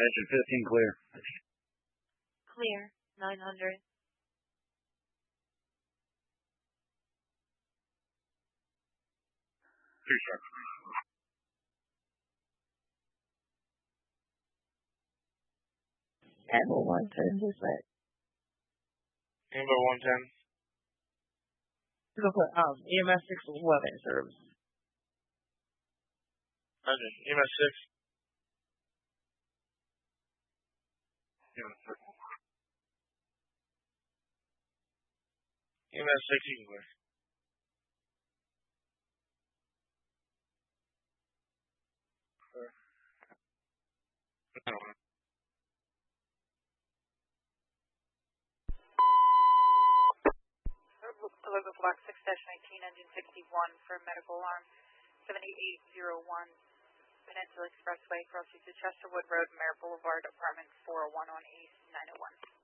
Engine 15 clear. Clear, 900. 2 seconds. Amber 110, dispatch. Amber 110. We're going to put EMS 6 weapon service. Okay, EMS 6. EMS 6, you can clear. Logo Block 6-19, Engine 61 for medical alarm 78801, Peninsula Expressway, crossing to Chesterwood Road, Mare Boulevard, apartment 401 on East 901.